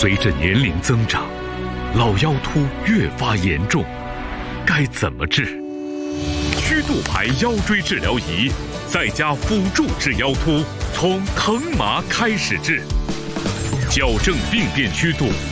随着年龄增长，老腰突越发严重，该怎么治？曲度牌腰椎治疗仪在家辅助治腰突，从疼麻开始治，矫正病变曲度，